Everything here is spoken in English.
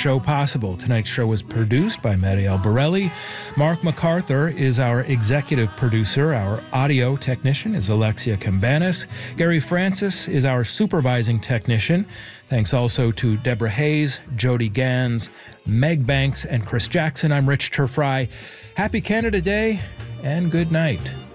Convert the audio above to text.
show possible. Tonight's show was produced by Marielle Borelli. Mark MacArthur is our executive producer. Our audio technician is Alexia Cambanis. Gary Francis is our supervising technician. Thanks also to Deborah Hayes, Jody Gans, Meg Banks, and Chris Jackson. I'm Rich Turfry. Happy Canada Day and good night.